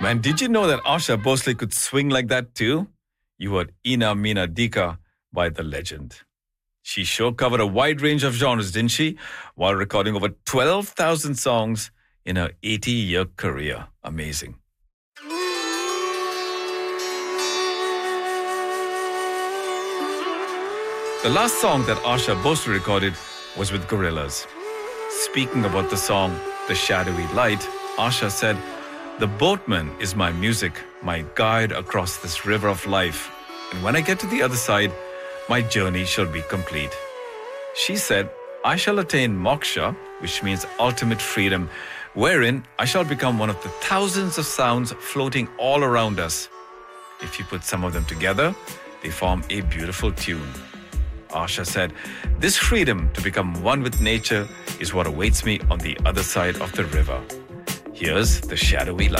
Man, did you know that Asha Bhosle could swing like that too? You heard Ina Meena Dika by the legend. She sure covered a wide range of genres, didn't she? While recording over 12,000 songs in her 80-year career. Amazing. The last song that Asha Bhosle recorded was with Gorillaz. Speaking about the song, The Shadowy Light, Asha said, "The boatman is my music, my guide across this river of life. And when I get to the other side, my journey shall be complete." She said, "I shall attain moksha, which means ultimate freedom, wherein I shall become one of the thousands of sounds floating all around us. If you put some of them together, they form a beautiful tune." Asha said, "This freedom to become one with nature is what awaits me on the other side of the river." Here's The Shadowy Light.